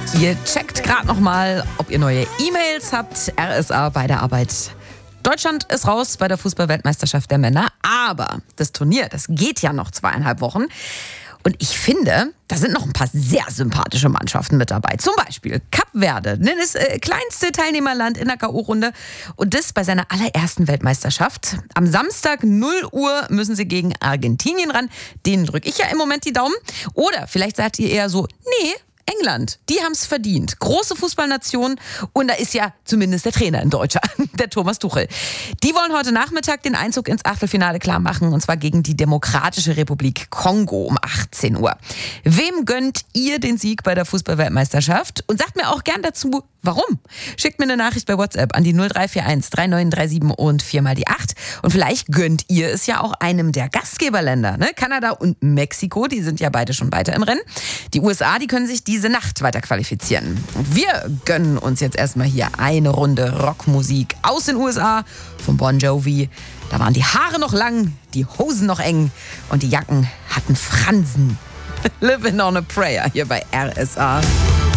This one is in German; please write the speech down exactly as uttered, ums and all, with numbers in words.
Ihr checkt gerade noch mal, ob ihr neue E-Mails habt. R S A bei der Arbeit. Deutschland ist raus bei der Fußball-Weltmeisterschaft der Männer. Aber das Turnier, das geht ja noch zweieinhalb Wochen. Und ich finde, da sind noch ein paar sehr sympathische Mannschaften mit dabei. Zum Beispiel Kap Verde, das äh, kleinste Teilnehmerland in der K O-Runde. Und das bei seiner allerersten Weltmeisterschaft. Am Samstag null Uhr müssen sie gegen Argentinien ran. Denen drücke ich ja im Moment die Daumen. Oder vielleicht sagt ihr eher so, nee, England, die haben es verdient. Große Fußballnation und da ist ja zumindest der Trainer ein Deutscher, der Thomas Tuchel. Die wollen heute Nachmittag den Einzug ins Achtelfinale klar machen und zwar gegen die Demokratische Republik Kongo um achtzehn Uhr. Wem gönnt ihr den Sieg bei der Fußball-Weltmeisterschaft? Und sagt mir auch gern dazu, warum? Schickt mir eine Nachricht bei WhatsApp an die null drei vier eins drei neun drei sieben und vier mal die acht. Und vielleicht gönnt ihr es ja auch einem der Gastgeberländer. Ne? Kanada und Mexiko, die sind ja beide schon weiter im Rennen. Die U S A, die können sich diese Nacht weiter qualifizieren. Und wir gönnen uns jetzt erstmal hier eine Runde Rockmusik aus den U S A von Bon Jovi. Da waren die Haare noch lang, die Hosen noch eng und die Jacken hatten Fransen. Living on a Prayer hier bei R S A.